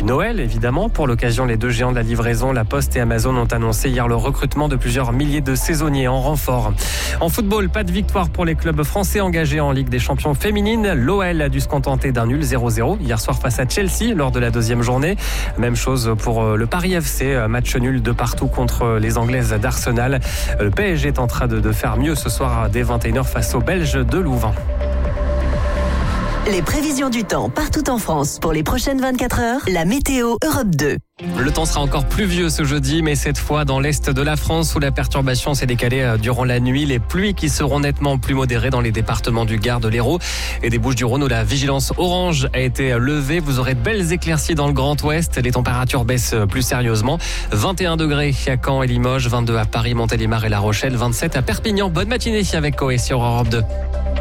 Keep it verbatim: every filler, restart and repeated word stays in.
puis Noël, évidemment. Pour l'occasion, les deux géants de la livraison, La Poste et Amazon, ont annoncé hier le recrutement de plusieurs milliers de saisonniers en renfort. En football, pas de victoire pour les clubs français engagés en Ligue des Champions féminines. L'O L a dû se contenter d'un nul zéro zéro hier soir face à Chelsea lors de la deuxième journée. Même chose pour le Paris F C, match nul de partout contre les Anglaises d'Arsenal. Le P S G tentera de, de faire mieux ce soir dès vingt et une heures face aux Belges de Louvain. Les prévisions du temps partout en France pour les prochaines vingt-quatre heures. La météo Europe deux. Le temps sera encore pluvieux ce jeudi, mais cette fois dans l'est de la France où la perturbation s'est décalée durant la nuit. Les pluies qui seront nettement plus modérées dans les départements du Gard, de l'Hérault et des Bouches-du-Rhône où la vigilance orange a été levée. Vous aurez de belles éclaircies dans le Grand Ouest. Les températures baissent plus sérieusement. vingt et un degrés à Caen et Limoges, vingt-deux à Paris, Montélimar et La Rochelle, vingt-sept à Perpignan. Bonne matinée avec Coé sur Europe deux.